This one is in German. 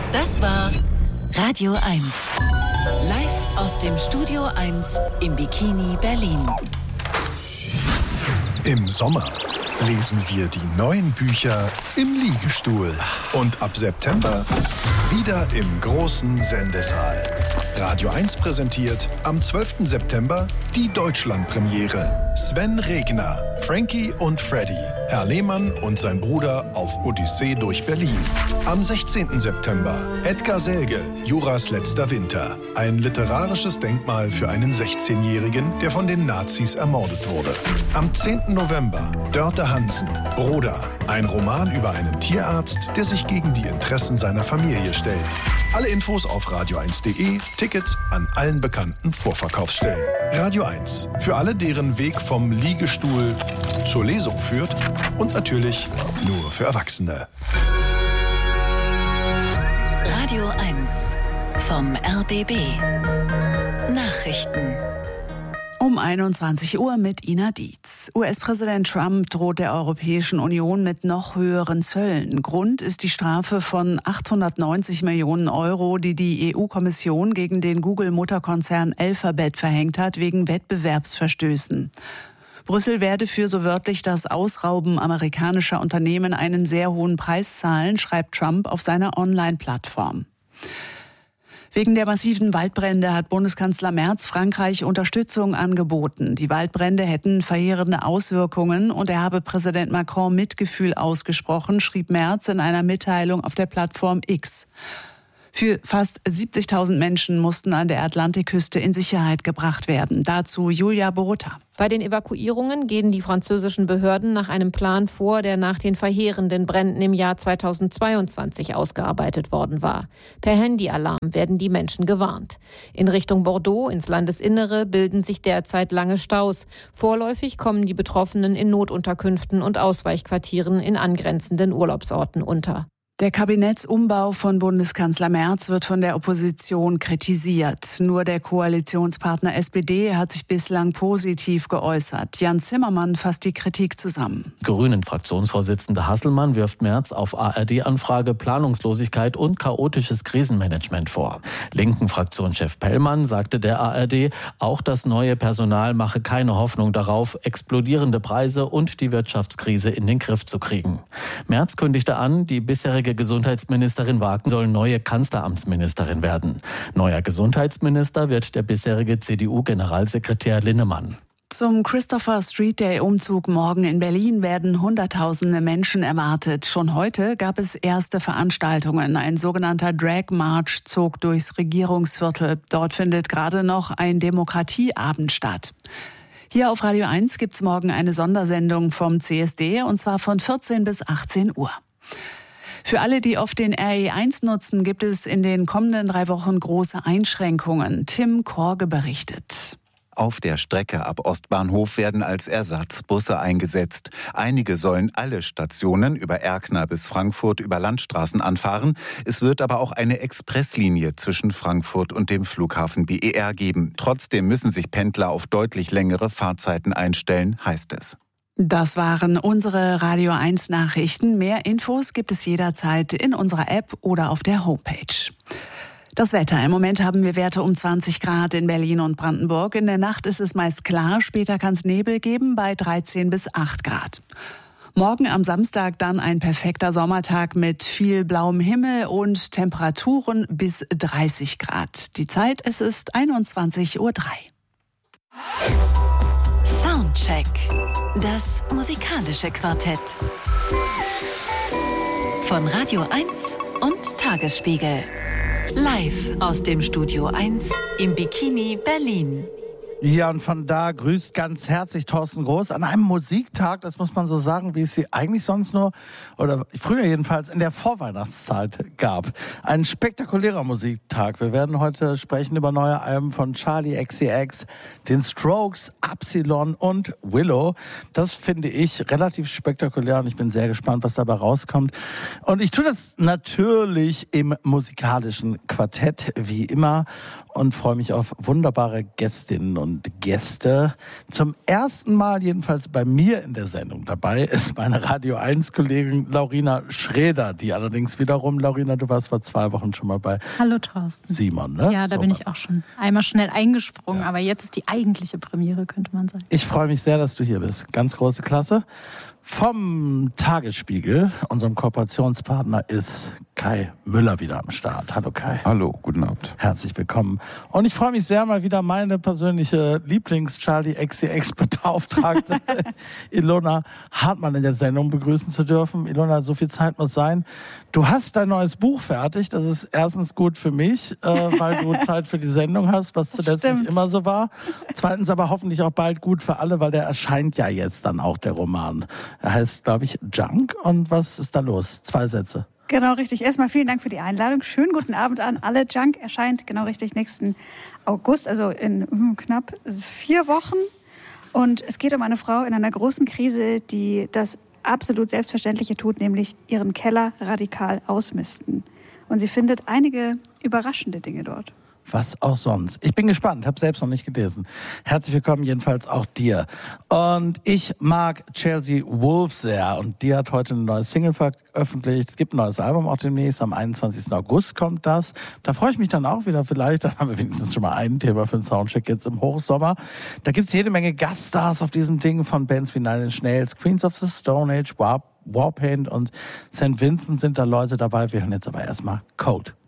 Das war Radio 1. Live aus dem Studio 1 im Bikini Berlin. Im Sommer lesen wir die neuen Bücher im Liegestuhl. Und ab September wieder im großen Sendesaal. Radio 1 präsentiert am 12. September die Deutschlandpremiere. Sven Regner, Frankie und Freddy, Herr Lehmann und sein Bruder auf Odyssee durch Berlin. Am 16. September Edgar Selge, Juras letzter Winter. Ein literarisches Denkmal für einen 16-Jährigen, der von den Nazis ermordet wurde. Am 10. November Dörte Hansen, Bruder. Ein Roman über einen Tierarzt, der sich gegen die Interessen seiner Familie stellt. Alle Infos auf radio1.de, Tickets an allen bekannten Vorverkaufsstellen. Radio 1, für alle, deren Weg vom Liegestuhl zur Lesung führt und natürlich nur für Erwachsene. Radio 1 vom RBB. Nachrichten. Um 21 Uhr mit Ina Dietz. US-Präsident Trump droht der Europäischen Union mit noch höheren Zöllen. Grund ist die Strafe von 890 Millionen Euro, die die EU-Kommission gegen den Google-Mutterkonzern Alphabet verhängt hat, wegen Wettbewerbsverstößen. Brüssel werde für so wörtlich das Ausrauben amerikanischer Unternehmen einen sehr hohen Preis zahlen, schreibt Trump auf seiner Online-Plattform. Wegen der massiven Waldbrände hat Bundeskanzler Merz Frankreich Unterstützung angeboten. Die Waldbrände hätten verheerende Auswirkungen und er habe Präsident Macron Mitgefühl ausgesprochen, schrieb Merz in einer Mitteilung auf der Plattform X. Für fast 70.000 Menschen mussten an der Atlantikküste in Sicherheit gebracht werden. Dazu Julia Borutta. Bei den Evakuierungen gehen die französischen Behörden nach einem Plan vor, der nach den verheerenden Bränden im Jahr 2022 ausgearbeitet worden war. Per Handyalarm werden die Menschen gewarnt. In Richtung Bordeaux, ins Landesinnere, bilden sich derzeit lange Staus. Vorläufig kommen die Betroffenen in Notunterkünften und Ausweichquartieren in angrenzenden Urlaubsorten unter. Der Kabinettsumbau von Bundeskanzler Merz wird von der Opposition kritisiert. Nur der Koalitionspartner SPD hat sich bislang positiv geäußert. Jan Zimmermann fasst die Kritik zusammen. Grünen-Fraktionsvorsitzende Hasselmann wirft Merz auf ARD-Anfrage Planungslosigkeit und chaotisches Krisenmanagement vor. Linken-Fraktionschef Pellmann sagte der ARD, auch das neue Personal mache keine Hoffnung darauf, explodierende Preise und die Wirtschaftskrise in den Griff zu kriegen. Merz kündigte an, die bisherige Gesundheitsministerin Wagen soll neue Kanzleramtsministerin werden. Neuer Gesundheitsminister wird der bisherige CDU-Generalsekretär Linnemann. Zum Christopher Street Day Umzug morgen in Berlin werden Hunderttausende Menschen erwartet. Schon heute gab es erste Veranstaltungen. Ein sogenannter Drag March zog durchs Regierungsviertel. Dort findet gerade noch ein Demokratieabend statt. Hier auf Radio 1 gibt's morgen eine Sondersendung vom CSD und zwar von 14 bis 18 Uhr. Für alle, die oft den RE1 nutzen, gibt es in den kommenden 3 Wochen große Einschränkungen. Tim Korge berichtet. Auf der Strecke ab Ostbahnhof werden als Ersatz Busse eingesetzt. Einige sollen alle Stationen über Erkner bis Frankfurt über Landstraßen anfahren. Es wird aber auch eine Expresslinie zwischen Frankfurt und dem Flughafen BER geben. Trotzdem müssen sich Pendler auf deutlich längere Fahrzeiten einstellen, heißt es. Das waren unsere Radio 1 Nachrichten. Mehr Infos gibt es jederzeit in unserer App oder auf der Homepage. Das Wetter. Im Moment haben wir Werte um 20 Grad in Berlin und Brandenburg. In der Nacht ist es meist klar, später kann es Nebel geben bei 13 bis 8 Grad. Morgen am Samstag dann ein perfekter Sommertag mit viel blauem Himmel und Temperaturen bis 30 Grad. Die Zeit, es ist 21:03 Uhr. Soundcheck. Das musikalische Quartett. Von Radio 1 und Tagesspiegel. Live aus dem Studio 1 im Bikini Berlin. Ja, und von da grüßt ganz herzlich Thorsten Groß an einem Musiktag, das muss man so sagen, wie es sie eigentlich sonst nur, oder früher jedenfalls, in der Vorweihnachtszeit gab. Ein spektakulärer Musiktag. Wir werden heute sprechen über neue Alben von Charli XCX, den Strokes, Absilon und Willow. Das finde ich relativ spektakulär und ich bin sehr gespannt, was dabei rauskommt. Und ich tue das natürlich im musikalischen Quartett, wie immer, und freue mich auf wunderbare Gästinnen und und Gäste. Zum ersten Mal, jedenfalls bei mir in der Sendung dabei, ist meine Radio 1-Kollegin Laurina Schräder, die allerdings wiederum, Laurina, du warst vor 2 Wochen schon mal bei Hallo Thorsten. Simon, ne? Ja, da bin ich auch schon einmal schnell eingesprungen, aber jetzt ist die eigentliche Premiere, könnte man sagen. Ich freue mich sehr, dass du hier bist. Ganz große Klasse. Vom Tagesspiegel, unserem Kooperationspartner, ist Kai Müller wieder am Start. Hallo Kai. Hallo, guten Abend. Herzlich willkommen. Und ich freue mich sehr, mal wieder meine persönliche Lieblings-Charlie XCX-Beauftragte Ilona Hartmann in der Sendung begrüßen zu dürfen. Ilona, so viel Zeit muss sein. Du hast dein neues Buch fertig. Das ist erstens gut für mich, weil du Zeit für die Sendung hast, was zuletzt nicht immer so war. Zweitens aber hoffentlich auch bald gut für alle, weil der erscheint ja jetzt dann auch, der Roman. Er heißt, glaube ich, Junk. Und was ist da los? 2 Sätze. Genau, richtig. Erstmal vielen Dank für die Einladung. Schönen guten Abend an alle. Junk erscheint genau richtig nächsten August, also in knapp 4 Wochen. Und es geht um eine Frau in einer großen Krise, die das absolut Selbstverständliche tut, nämlich ihren Keller radikal ausmisten. Und sie findet einige überraschende Dinge dort. Was auch sonst. Ich bin gespannt, habe selbst noch nicht gelesen. Herzlich willkommen jedenfalls auch dir. Und ich mag Chelsea Wolfe sehr und die hat heute eine neue Single veröffentlicht. Es gibt ein neues Album auch demnächst, am 21. August kommt das. Da freue ich mich dann auch wieder vielleicht, dann haben wir wenigstens schon mal ein Thema für den Soundcheck jetzt im Hochsommer. Da gibt es jede Menge Gaststars auf diesem Ding von Bands wie Nine Inch Nails, Queens of the Stone Age, Warpaint und St. Vincent sind da Leute dabei. Wir hören jetzt aber erstmal Code.